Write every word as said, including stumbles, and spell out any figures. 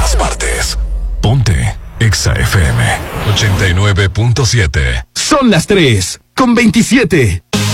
todas partes. Ponte Exa F M ochenta y nueve punto siete. Son las tres con veintisiete.